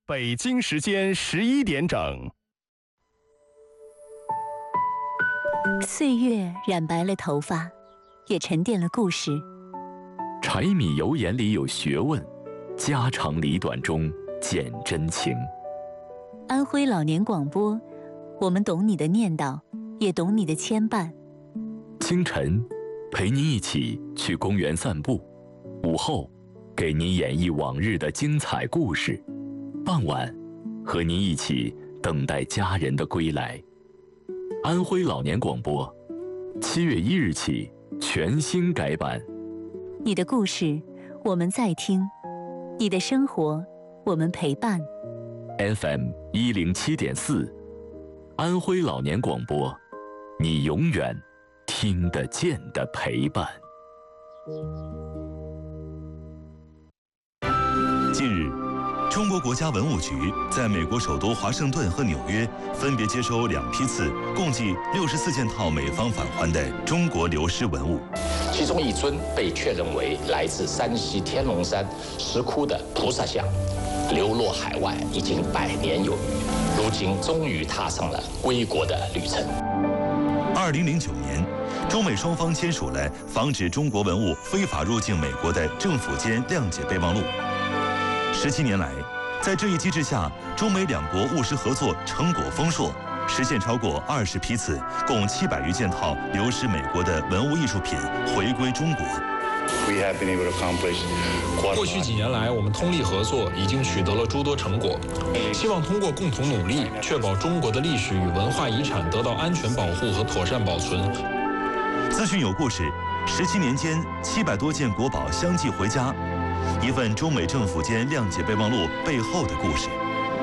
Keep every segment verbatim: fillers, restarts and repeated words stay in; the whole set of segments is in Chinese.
北京时间十一点整。 岁月染白了头发，也沉淀了故事。 柴米油盐里有学问，家长里短中见真情。 安徽老年广播，我们懂你的念叨，也懂你的牵绊。 清晨，陪您一起去公园散步；午后，给您演绎往日的精彩故事；傍晚，和您一起等待家人的归来。安徽老年广播，七月一日起全新改版。 你的故事，我们在听；你的生活，我们陪伴。 F M 一零七点四，安徽老年广播，你永远听得见的陪伴。 近日，中国国家文物局在美国首都华盛顿和纽约分别接收两批次，共计六十四件套美方返还的中国流失文物。 其中一尊被确认为来自山西天龙山石窟的菩萨像，流落海外已经百年有余，如今终于踏上了归国的旅程。 二零零九年，中美双方签署了防止中国文物非法入境美国的政府间谅解备忘录。十七年来，在这一机制下，中美两国务实合作成果丰硕，实现超过二十批次，共七百余件套流失美国的文物艺术品回归中国。 过去几年来，我们通力合作，已经取得了诸多成果。希望通过共同努力，确保中国的历史与文化遗产得到安全保护和妥善保存。 资讯有故事，十七年间七百多件国宝相继回家，一份中美政府间谅解备忘录背后的故事。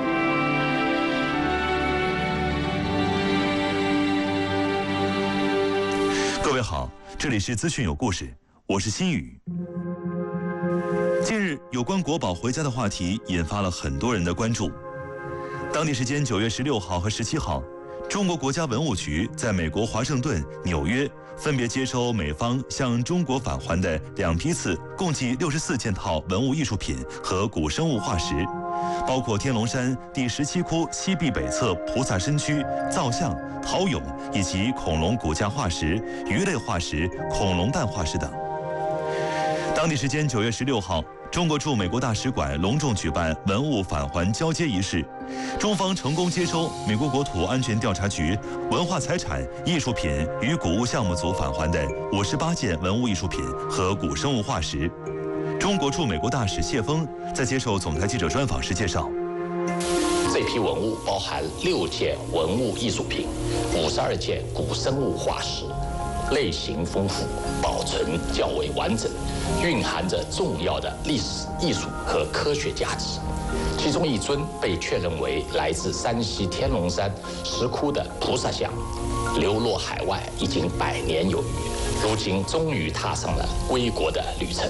各位好，这里是资讯有故事，我是新宇。近日，有关国宝回家的话题引发了很多人的关注。当地时间九月十六号和十七号，中国国家文物局在美国华盛顿、纽约分别接收美方向中国返还的两批次，共计六十四件套文物艺术品和古生物化石，包括天龙山第十七窟西壁北侧菩萨身躯、造像、陶俑以及恐龙骨架化石、鱼类化石、恐龙蛋化石等。当地时间九月十六号，中国驻美国大使馆隆重举办文物返还交接仪式，中方成功接收美国国土安全调查局文化财产、艺术品与古物项目组返还的五十八件文物艺术品和古生物化石。中国驻美国大使谢锋在接受总台记者专访时介绍， 这批文物包含六件文物艺术品、五十二件古生物化石，类型丰富，保存较为完整，蕴含着重要的历史、艺术和科学价值。其中一尊被确认为来自山西天龙山石窟的菩萨像，流落海外已经百年有余，如今终于踏上了归国的旅程。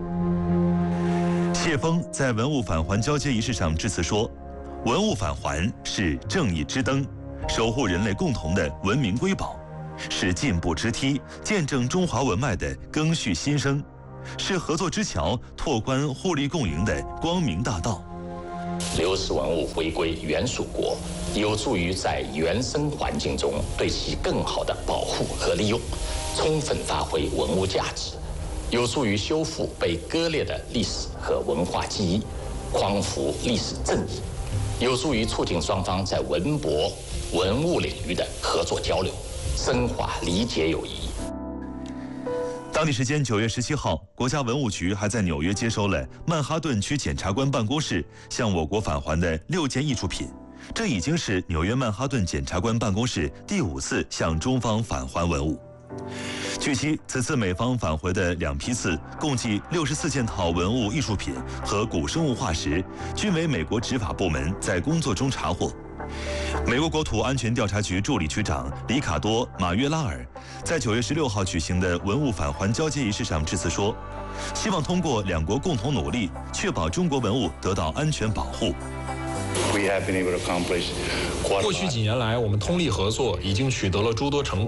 谢锋在文物返还交接仪式上致辞说，文物返还是正义之灯，守护人类共同的文明瑰宝，是进步之梯，见证中华文脉的更续新生，是合作之桥，拓宽互利共赢的光明大道。 流失文物回归原属国，有助于在原生环境中对其更好的保护和利用，充分发挥文物价值，有助于修复被割裂的历史和文化记忆，匡扶历史正义，有助于促进双方在文博、文物领域的合作交流，深化理解友谊。 当地时间九月十七号，国家文物局还在纽约接收了曼哈顿区检察官办公室向我国返还的六件艺术品，这已经是纽约曼哈顿检察官办公室第五次向中方返还文物。据悉，此次美方返回的两批次，共计六十四件套文物艺术品和古生物化石，均为美国执法部门在工作中查获。美国国土安全调查局助理局长里卡多·马约拉尔在九月十六号举行的文物返还交接仪式上致辞说，希望通过两国共同努力，确保中国文物得到安全保护。 过去几年来，我们通力合作，已经取得了诸多成果。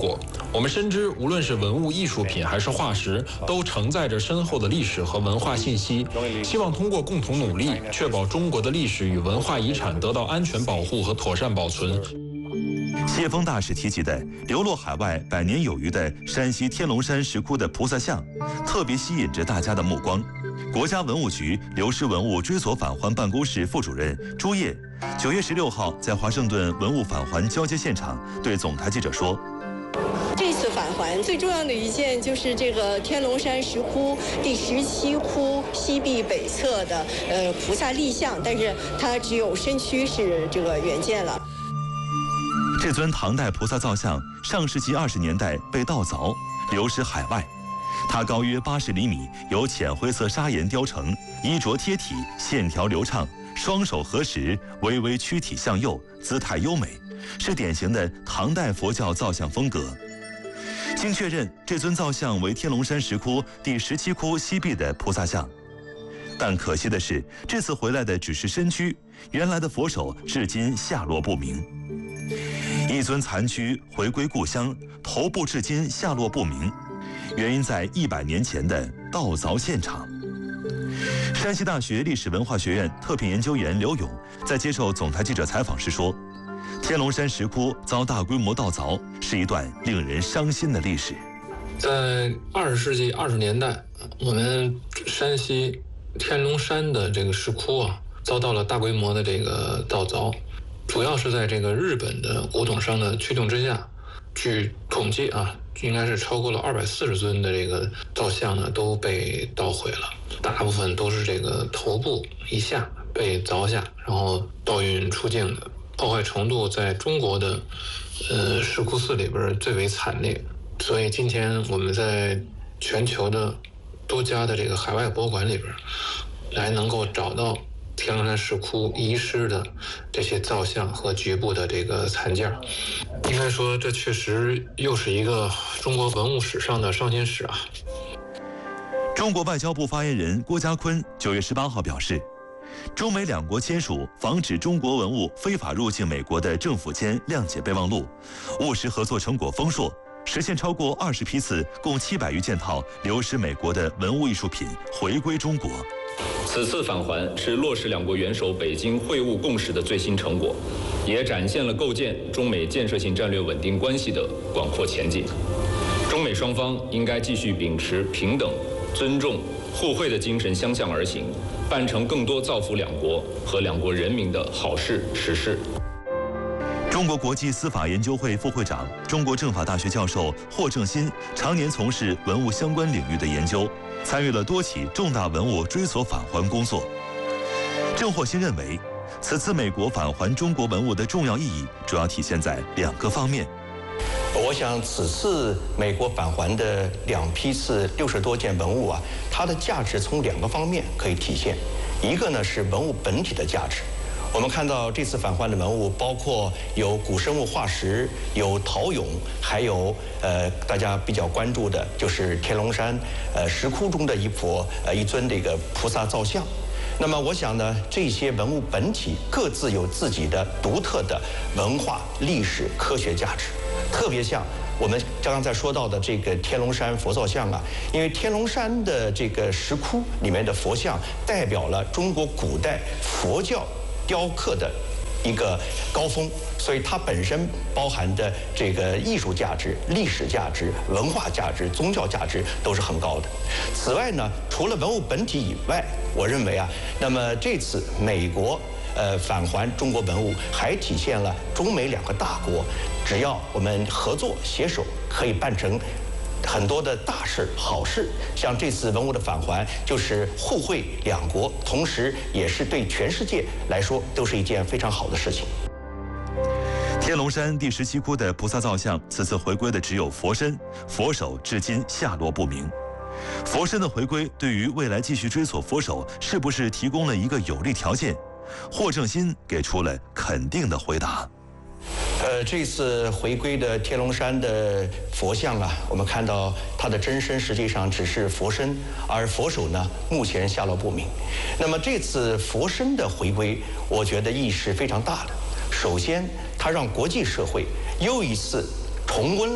我们深知，无论是文物艺术品还是化石，都承载着深厚的历史和文化信息。希望通过共同努力，确保中国的历史与文化遗产得到安全保护和妥善保存。 谢峰大使提及的流落海外百年有余的山西天龙山石窟的菩萨像，特别吸引着大家的目光。国家文物局流失文物追索返还办公室副主任朱烨，九月十六号在华盛顿文物返还交接现场对总台记者说。 这次返还最重要的一件就是这个天龙山石窟第十七窟西壁北侧的呃菩萨立像，但是它只有身躯是这个原件了。 这尊唐代菩萨造像上世纪二十年代被盗凿，流失海外。它高约八十厘米，由浅灰色砂岩雕成，衣着贴体，线条流畅，双手合十，微微屈体向右，姿态优美，是典型的唐代佛教造像风格。经确认，这尊造像为天龙山石窟第十七窟西壁的菩萨像。但可惜的是，这次回来的只是身躯，原来的佛手至今下落不明。一尊残躯回归故乡，头部至今下落不明，原因在一百年前的盗凿现场。山西大学历史文化学院特聘研究员刘勇在接受总台记者采访时说，天龙山石窟遭大规模盗凿是一段令人伤心的历史。 在二十世纪二十年代，我们山西天龙山的这个石窟啊，遭到了大规模的这个盗凿，主要是在这个日本的古董商的驱动之下，据统计啊，应该是超过了二百四十尊的这个造像呢都被盗毁了，大部分都是这个头部以下被凿下，然后盗运出境的，破坏程度在中国的呃石窟寺里边最为惨烈。所以今天我们在全球的多家的这个海外博物馆里边，来能够找到天龙山石窟遗失的这些造像和局部的这个残件，应该说这确实又是一个中国文物史上的伤心史啊。 中国外交部发言人郭家坤九月十八号表示，中美两国签署防止中国文物非法入境美国的政府间谅解备忘录，务实合作成果丰硕，实现超过二十批次，共七百余件套流失美国的文物艺术品回归中国。 此次返还是落实两国元首北京会晤共识的最新成果，也展现了构建中美建设性战略稳定关系的广阔前景。中美双方应该继续秉持平等、尊重、互惠的精神相向而行，办成更多造福两国和两国人民的好事实事。 中国国际司法研究会副会长、中国政法大学教授霍正新常年从事文物相关领域的研究，参与了多起重大文物追索返还工作。郑霍新认为，此次美国返还中国文物的重要意义主要体现在两个方面。 我想，此次美国返还的两批次六十多件文物啊，它的价值从两个方面可以体现。一个呢是文物本体的价值。我们看到这次返还的文物，包括有古生物化石，有陶俑，还有呃大家比较关注的就是天龙山呃石窟中的一佛呃一尊这个菩萨造像。那么我想呢，这些文物本体各自有自己的独特的文化、历史、科学价值，特别像我们刚刚才说到的这个天龙山佛造像啊，因为天龙山的这个石窟里面的佛像代表了中国古代佛教雕刻的一个高峰，所以它本身包含的这个艺术价值、历史价值、文化价值、宗教价值都是很高的。此外呢，除了文物本体以外，我认为啊，那么这次美国呃返还中国文物，还体现了中美两个大国，只要我们合作携手，可以办成很多的大事好事。像这次文物的返还，就是互惠两国，同时也是对全世界来说都是一件非常好的事情。 天龙山第十七窟的菩萨造像，此次回归的只有佛身，佛手至今下落不明。佛身的回归，对于未来继续追索佛手，是不是提供了一个有利条件？霍正新给出了肯定的回答。 呃，这次回归的天龙山的佛像啊，我们看到它的真身实际上只是佛身，而佛手呢，目前下落不明。那么这次佛身的回归，我觉得意义是非常大的。首先，它让国际社会又一次重温了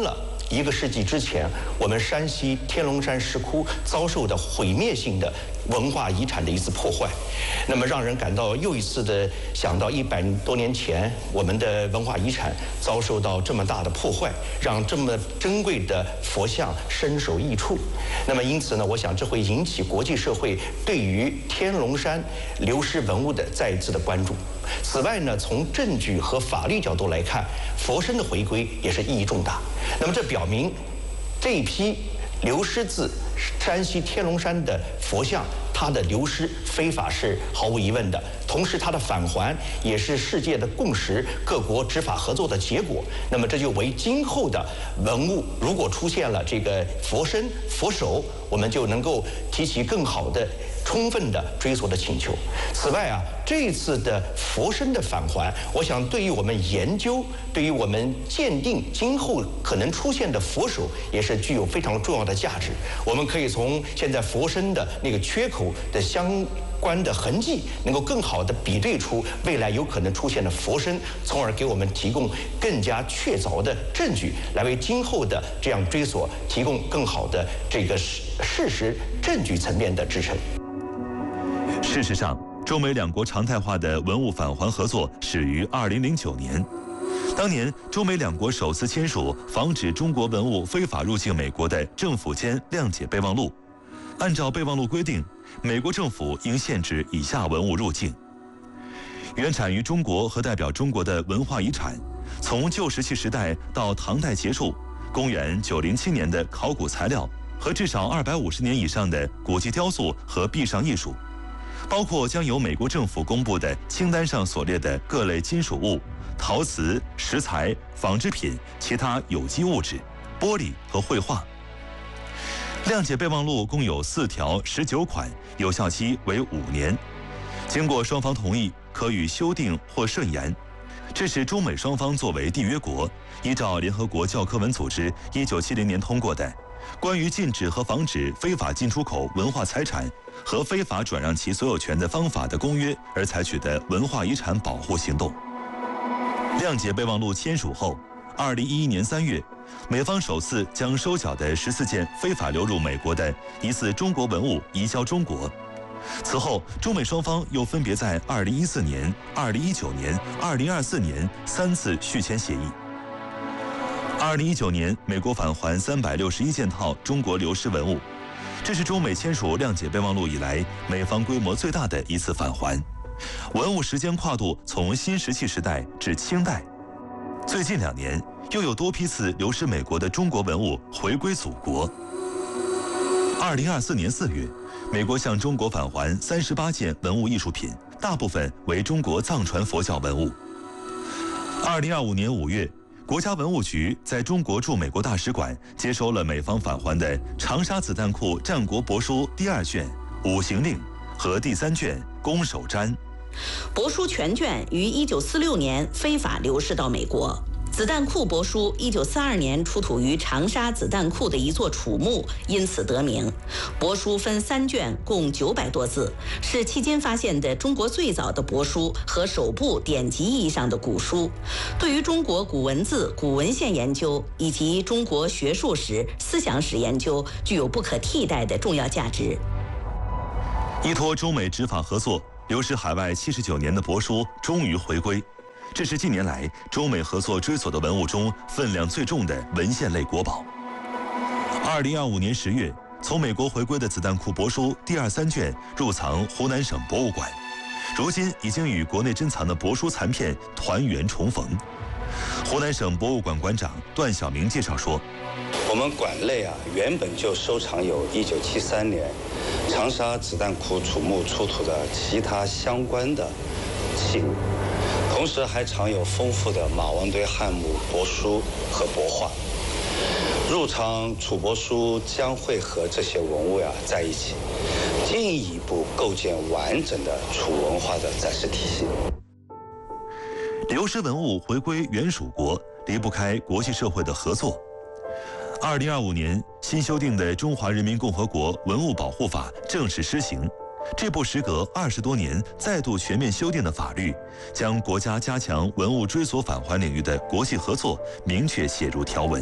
一个世纪之前，我们山西天龙山石窟遭受的毁灭性的文化遗产的一次破坏，那么让人感到又一次的想到一百多年前我们的文化遗产遭受到这么大的破坏，让这么珍贵的佛像身首异处。那么因此呢，我想这会引起国际社会对于天龙山流失文物的再一次的关注。此外呢，从证据和法律角度来看，佛身的回归也是意义重大。那么这表明这一批流失自山西天龙山的佛像，它的流失非法是毫无疑问的，同时它的返还也是世界的共识，各国执法合作的结果。那么这就为今后的文物如果出现了这个佛身、佛手，我们就能够提起更好的、充分的追索的请求。此外啊，这一次的佛身的返还，我想对于我们研究、对于我们鉴定今后可能出现的佛手，也是具有非常重要的价值。我们可以从现在佛身的那个缺口的相关的痕迹，能够更好的比对出未来有可能出现的佛身，从而给我们提供更加确凿的证据，来为今后的这样追索提供更好的这个事实证据层面的支撑。 事实上，中美两国常态化的文物返还合作始于二零零九年。当年，中美两国首次签署防止中国文物非法入境美国的政府间谅解备忘录。按照备忘录规定，美国政府应限制以下文物入境：原产于中国和代表中国的文化遗产，从旧石器时代到唐代结束，公元九零七年的考古材料和至少二百五十年以上的古迹雕塑和壁上艺术，包括将由美国政府公布的清单上所列的各类金属物、陶瓷、石材、纺织品、其他有机物质、玻璃和绘画。谅解备忘录共有四条十九款，有效期为五年。经过双方同意，可予修订或顺延。这是中美双方作为缔约国，依照联合国教科文组织一九七零年通过的《关于禁止和防止非法进出口文化财产和非法转让其所有权的方法的公约》而采取的文化遗产保护行动。谅解备忘录签署后，二零一一年三月，美方首次将收缴的十四件非法流入美国的疑似中国文物移交中国。此后，中美双方又分别在二零一四年、二零一九年、二零二四年三次续签协议。二零一九年，美国返还三百六十一件套中国流失文物，这是中美签署谅解备忘录以来美方规模最大的一次返还。文物时间跨度从新石器时代至清代。最近两年，又有多批次流失美国的中国文物回归祖国。二零二四年四月，美国向中国返还三十八件文物艺术品，大部分为中国藏传佛教文物。二零二五年五月，国家文物局在中国驻美国大使馆接收了美方返还的长沙子弹库战国帛书第二卷《五行令》和第三卷《攻守瞻》。 帛书全卷于一九四六年非法流失到美国。子弹库帛书一九四二年出土于长沙子弹库的一座楚墓，因此得名。帛书分三卷，共九百多字，是迄今发现的中国最早的帛书和首部典籍意义上的古书，对于中国古文字、古文献研究以及中国学术史、思想史研究具有不可替代的重要价值。 依托中美执法合作，流失海外七十九年的帛书终于回归。这是近年来中美合作追索的文物中分量最重的文献类国宝。二零二五年十月，从美国回归的子弹库帛书第二三卷入藏湖南省博物馆，如今已经与国内珍藏的帛书残片团圆重逢。湖南省博物馆馆长段晓明介绍说：“ 我们馆内啊，原本就收藏有一九七三年长沙子弹库楚墓出土的其他相关的器物。”同时还藏有丰富的马王堆汉墓帛书和帛画。入藏楚帛书将会和这些文物呀在一起，进一步构建完整的楚文化的展示体系。 流失文物回归原属国，离不开国际社会的合作。二零二五年，新修订的《中华人民共和国文物保护法》正式施行。这部时隔二十多年再度全面修订的法律，将国家加强文物追索返还领域的国际合作明确写入条文。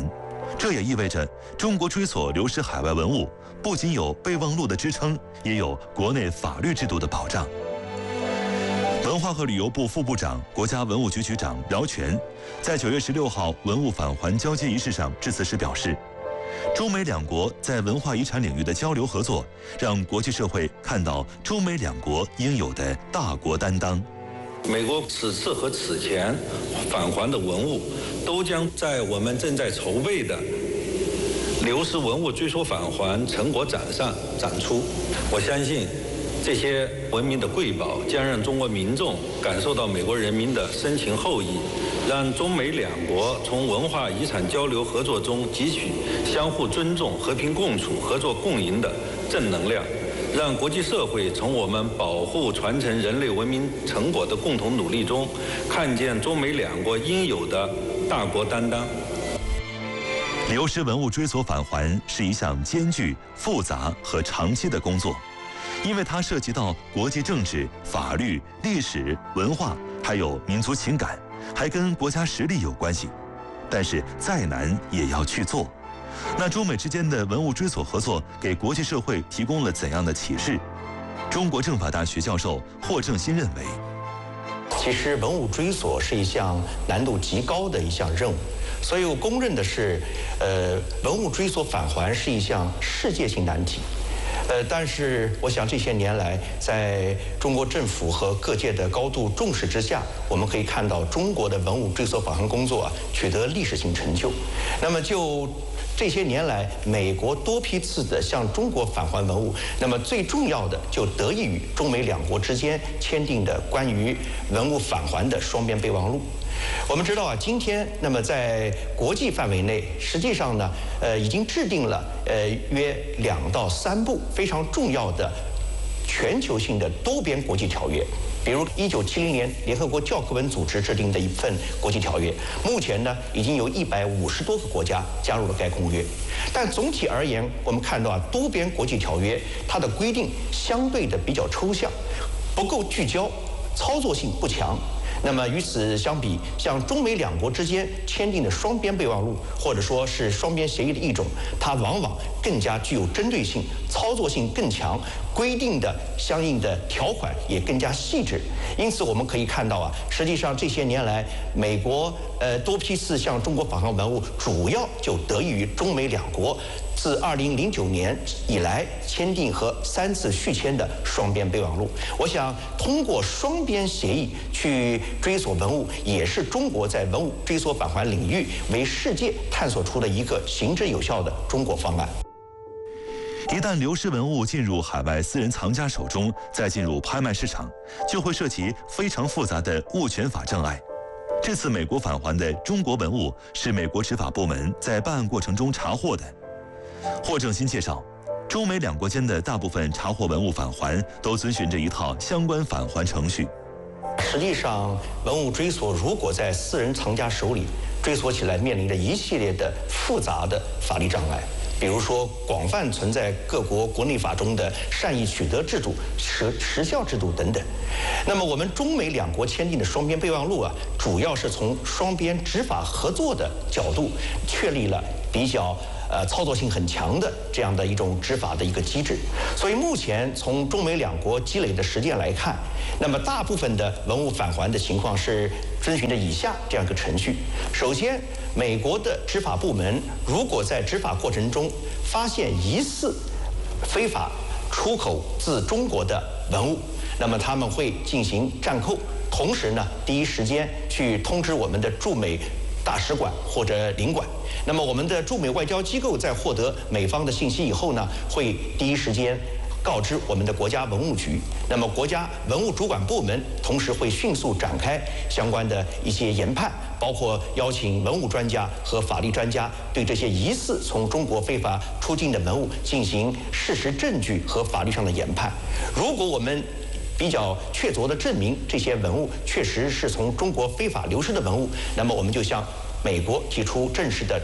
这也意味着中国追索流失海外文物，不仅有备忘录的支撑，也有国内法律制度的保障。文化和旅游部副部长、国家文物局局长饶全在九月十六号文物返还交接仪式上致辞时表示，中美两国在文化遗产领域的交流合作，让国际社会看到中美两国应有的大国担当。 美国此次和此前返还的文物，都将在我们正在筹备的流失文物追溯返还成果展上展出。我相信，这些文明的瑰宝将让中国民众感受到美国人民的深情厚谊，让中美两国从文化遗产交流合作中汲取相互尊重、和平共处、合作共赢的正能量，让国际社会从我们保护传承人类文明成果的共同努力中，看见中美两国应有的大国担当。 流失文物追索返还是一项艰巨、复杂和长期的工作，因为它涉及到国际政治、法律、历史、文化，还有民族情感，还跟国家实力有关系。但是再难也要去做。那中美之间的文物追索合作给国际社会提供了怎样的启示？中国政法大学教授霍正新认为， 其实文物追索是一项难度极高的一项任务，所以我公认的是，呃，文物追索返还是一项世界性难题。呃，但是我想这些年来，在中国政府和各界的高度重视之下，我们可以看到中国的文物追索返还工作啊取得历史性成就。那么就这些年来，美国多批次的向中国返还文物，那么最重要的就得益于中美两国之间签订的关于文物返还的双边备忘录。我们知道啊，今天那么在国际范围内，实际上呢，呃，已经制定了呃约两到三部非常重要的全球性的多边国际条约。比如一九七零年联合国教科文组织制定的一份国际条约，目前呢已经有一百五十多个国家加入了该公约。但总体而言，我们看到啊，多边国际条约它的规定相对的比较抽象，不够聚焦，操作性不强。那么与此相比，像中美两国之间签订的双边备忘录，或者说是双边协议的一种，它往往更加具有针对性，操作性更强，规定的相应的条款也更加细致。因此我们可以看到啊，实际上这些年来，美国呃多批次向中国返还文物，主要就得益于中美两国自二零零九年以来签订和三次续签的双边备忘录。我想通过双边协议去追索文物，也是中国在文物追索返还领域为世界探索出的一个行之有效的中国方案。 一旦流失文物进入海外私人藏家手中，再进入拍卖市场，就会涉及非常复杂的物权法障碍。这次美国返还的中国文物是美国执法部门在办案过程中查获的。霍正新介绍，中美两国间的大部分查获文物返还都遵循着一套相关返还程序。 实际上，文物追索如果在私人藏家手里追索起来，面临着一系列的复杂的法律障碍。比如说，广泛存在各国国内法中的善意取得制度、时时效制度等等。那么，我们中美两国签订的双边备忘录啊，主要是从双边执法合作的角度，确立了比较呃操作性很强的这样的一种执法的一个机制。所以，目前从中美两国积累的实践来看，那么大部分的文物返还的情况是遵循着以下这样一个程序：首先，美国的执法部门如果在执法过程中发现疑似非法出口自中国的文物，那么他们会进行暂扣，同时呢，第一时间去通知我们的驻美大使馆或者领馆。那么我们的驻美外交机构在获得美方的信息以后呢，会第一时间告知我们的国家文物局，那么国家文物主管部门同时会迅速展开相关的一些研判，包括邀请文物专家和法律专家对这些疑似从中国非法出境的文物进行事实证据和法律上的研判。如果我们比较确凿地证明这些文物确实是从中国非法流失的文物，那么我们就向美国提出正式的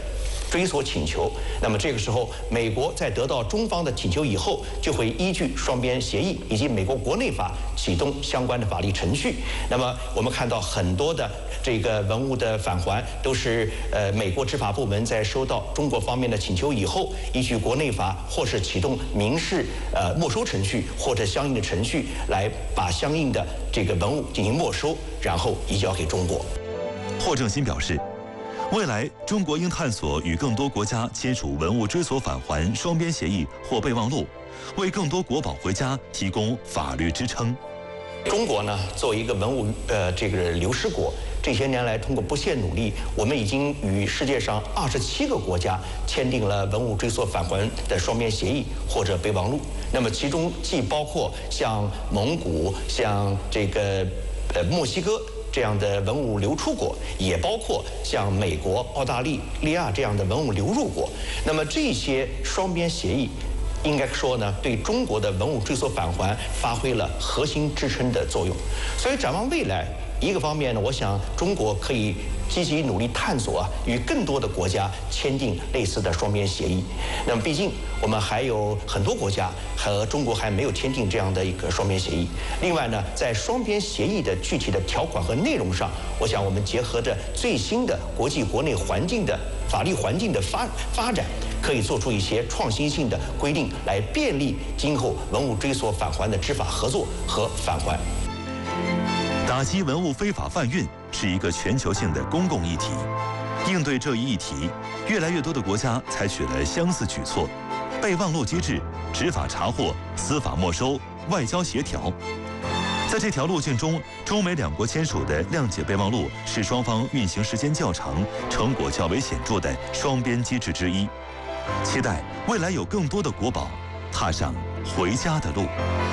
追索请求。那么这个时候，美国在得到中方的请求以后，就会依据双边协议以及美国国内法启动相关的法律程序。那么我们看到很多的这个文物的返还，都是呃美国执法部门在收到中国方面的请求以后，依据国内法或是启动民事呃没收程序或者相应的程序，来把相应的这个文物进行没收，然后移交给中国。 霍正新表示，未来中国应探索与更多国家签署文物追索返还双边协议或备忘录，为更多国宝回家提供法律支撑。 中国呢，作为一个文物呃这个流失国，这些年来通过不懈努力，我们已经与世界上二十七个国家签订了文物追索返还的双边协议或者备忘录。那么其中既包括像蒙古、像这个呃墨西哥这样的文物流出国，也包括像美国、澳大利亚这样的文物流入国。那么这些双边协议，应该说呢，对中国的文物追索返还发挥了核心支撑的作用。所以展望未来，一个方面呢，我想中国可以积极努力探索啊，与更多的国家签订类似的双边协议。那么毕竟我们还有很多国家和中国还没有签订这样的一个双边协议。另外呢，在双边协议的具体的条款和内容上，我想我们结合着最新的国际国内环境的法律环境的发发展，可以做出一些创新性的规定，来便利今后文物追索返还的执法合作和返还。 打击文物非法贩运是一个全球性的公共议题。应对这一议题，越来越多的国家采取了相似举措：备忘录机制、执法查获、司法没收、外交协调。在这条路径中，中美两国签署的谅解备忘录是双方运行时间较长、成果较为显著的双边机制之一。期待未来有更多的国宝踏上回家的路。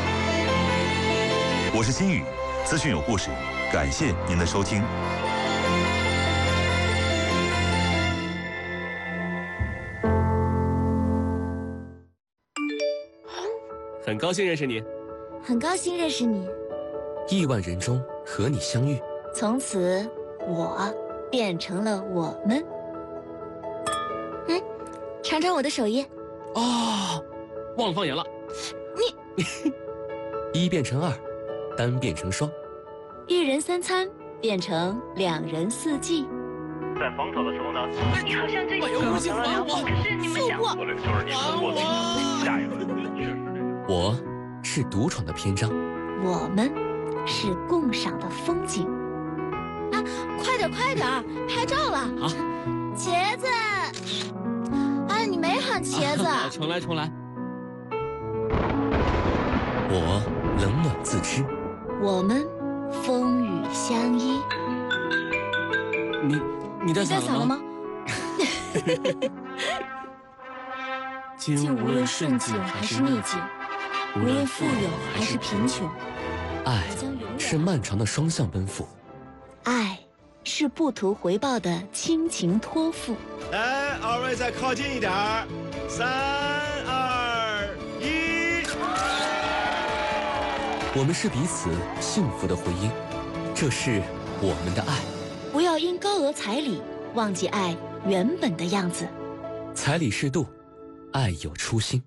我是新宇。资讯有故事，感谢您的收听。 很高兴认识你， 很高兴认识你。 亿万人中和你相遇， 从此我变成了我们。嗯，尝尝我的手艺。 哦，忘了放盐了。 你一变成二，单变成双， 一人三餐变成两人四季。 在防守的时候呢， 你好像最近不行，还我！ 可是你们想策略就是你通过下一轮确实这个。 我是独闯的篇章， 我们是共赏的风景。啊，快点快点，拍照了！ 好， 茄子，哎，你没喊茄子。 啊、重来重来。我冷暖自知， 我们风雨相依。 你你带伞了吗？ 竟无论顺境还是逆境，无论富有还是贫穷， 爱是漫长的双向奔赴， 爱是不图回报的亲情托付。 来，二位再靠近一点儿，三二一。 我们是彼此幸福的回音，这是我们的爱。 不要因高额彩礼忘记爱原本的样子。 彩礼适度，爱有初心。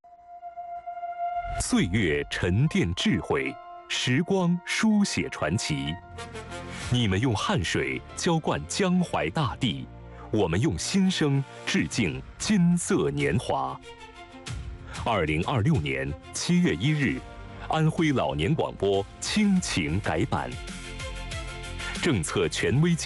岁月沉淀智慧，时光书写传奇。你们用汗水浇灌江淮大地，我们用心声致敬金色年华。二零二六年七月一日，安徽老年广播倾情改版，政策权威。